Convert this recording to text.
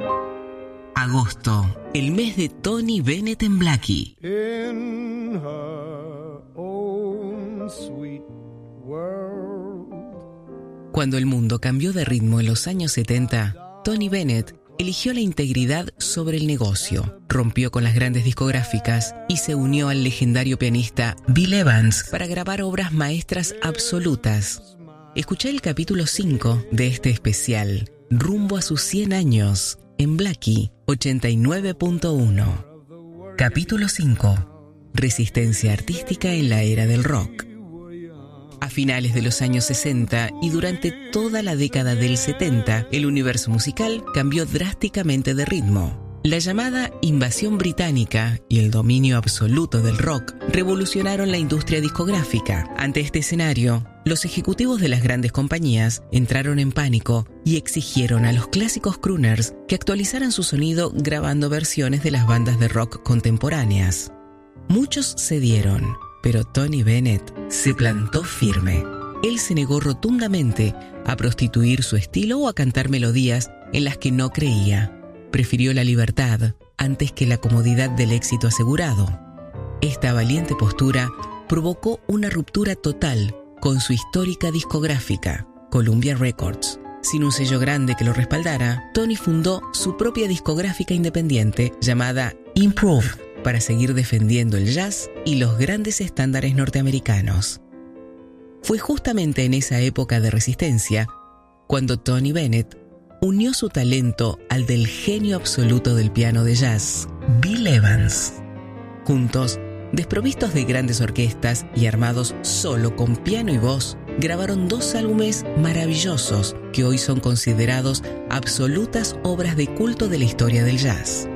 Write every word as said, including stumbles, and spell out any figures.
Agosto, el mes de Tony Bennett en Blackie. In her own sweet world. Cuando el mundo cambió de ritmo en los años setenta, Tony Bennett eligió la integridad sobre el negocio, rompió con las grandes discográficas y se unió al legendario pianista Bill Evans para grabar obras maestras absolutas. Escuché el capítulo cinco de este especial, rumbo a sus cien años, en Blackie ochenta y nueve punto uno. Capítulo cinco. Resistencia artística en la era del rock. A finales de los años sesenta y durante toda la década del setenta, el universo musical cambió drásticamente de ritmo. La llamada invasión británica y el dominio absoluto del rock revolucionaron la industria discográfica. Ante este escenario, los ejecutivos de las grandes compañías entraron en pánico y exigieron a los clásicos crooners que actualizaran su sonido grabando versiones de las bandas de rock contemporáneas. Muchos cedieron, pero Tony Bennett se plantó firme. Él se negó rotundamente a prostituir su estilo o a cantar melodías en las que no creía. Prefirió la libertad antes que la comodidad del éxito asegurado. Esta valiente postura provocó una ruptura total con su histórica discográfica, Columbia Records. Sin un sello grande que lo respaldara, Tony fundó su propia discográfica independiente llamada Improve para seguir defendiendo el jazz y los grandes estándares norteamericanos. Fue justamente en esa época de resistencia cuando Tony Bennett unió su talento al del genio absoluto del piano de jazz, Bill Evans. Juntos, desprovistos de grandes orquestas y armados solo con piano y voz, grabaron dos álbumes maravillosos que hoy son considerados absolutas obras de culto de la historia del jazz.